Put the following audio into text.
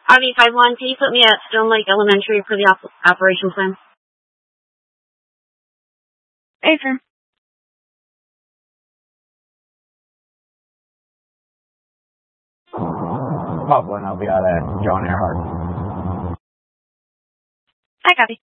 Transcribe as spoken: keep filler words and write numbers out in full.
R V five one, can you put me at Stone Lake Elementary for the op- operation plan? Affirm. Pop one, I'll be out at John Earhart. I copy.